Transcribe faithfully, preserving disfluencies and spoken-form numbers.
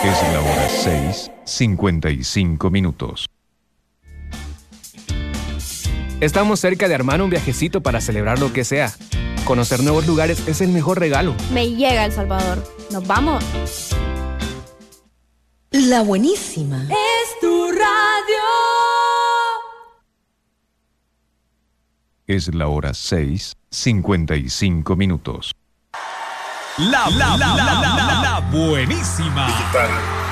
Es la hora seis, cincuenta y cinco minutos. Estamos cerca de armar un viajecito para celebrar lo que sea. Conocer nuevos lugares es el mejor regalo. Me llega El Salvador. ¿Nos vamos? La buenísima. Es tu radio. Es la hora seis, cincuenta y cinco minutos. La, la, la, la, la, la, la buenísima. Digital.